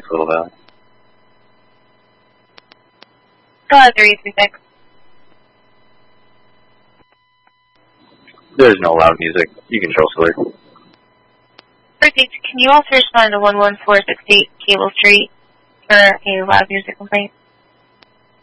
336 Little Valley. Go ahead, 336. There's no loud music. You can control Sawyer. Perfect. Can you also respond to 11468 Cable Street for a loud music complaint?